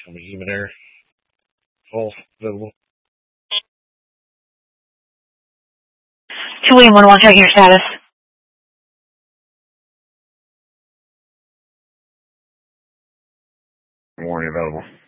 I'm a human air. Full available. 2 William 1 checking your status. Warning available.